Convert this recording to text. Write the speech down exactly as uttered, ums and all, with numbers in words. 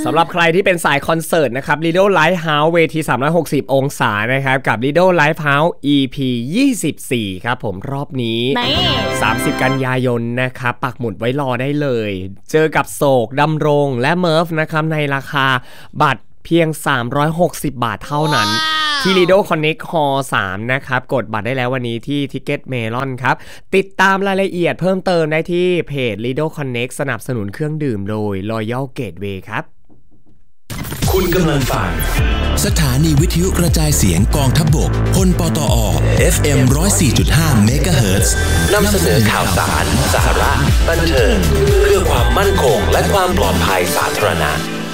สำหรับใครที่เป็นสายคอนเสิร์ตนะครับ Lido Lighthouse เวทีสามร้อยหกสิบองศานะครับกับ Lido Lighthouse อี พี ยี่สิบสี่ครับผมรอบนี้สามสิบกันยายนนะครับปักหมุดไว้รอได้เลยเจอกับโศกดำรงและเมิร์ฟนะครับในราคาบัตรเพียงสามร้อยหกสิบบาทเท่านั้นที่ Lido Connect Hall สามนะครับกดบัตรได้แล้ววันนี้ที่ Ticket Melon ครับติดตามรายละเอียดเพิ่มเติมได้ที่เพจ Lido Connect สนับสนุนเครื่องดื่มโดย Royal Gateway ครับคุณกำลังฟังสถานีวิทยุกระจายเสียงกองทัพบกพลปตอ เอฟ เอ็ม หนึ่งศูนย์สี่จุดห้า เมกะเฮิรตซ์นำเสนอข่าวสารสาระบันเทิงเพื่อความมั่นคงและความปลอดภัยสาธารณะ